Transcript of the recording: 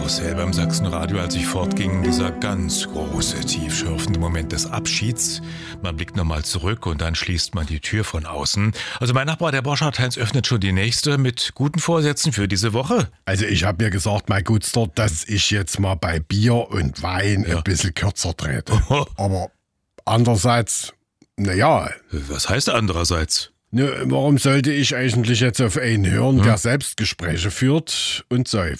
Karussell beim Sachsenradio, als ich fortging, dieser ganz große, tiefschürfende Moment des Abschieds. Man blickt nochmal zurück und dann schließt man die Tür von außen. Also mein Nachbar, der Borchardt-Heinz, öffnet schon die nächste mit guten Vorsätzen für diese Woche. Also ich habe mir gesagt, mein Gutster, dass ich jetzt mal bei Bier und Wein ein bisschen kürzer trete. Aber andererseits, naja. Was heißt andererseits? Ne, warum sollte ich eigentlich jetzt auf einen hören, der Selbstgespräche führt und säuft?